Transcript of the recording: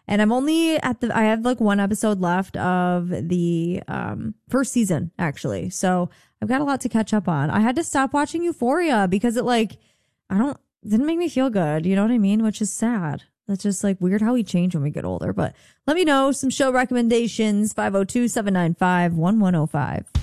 And I'm only I have like one episode left of the first season, actually. So I've got a lot to catch up on. I had to stop watching Euphoria because it didn't make me feel good. You know what I mean? Which is sad. That's just like weird how we change when we get older. But let me know some show recommendations, 502-795-1105.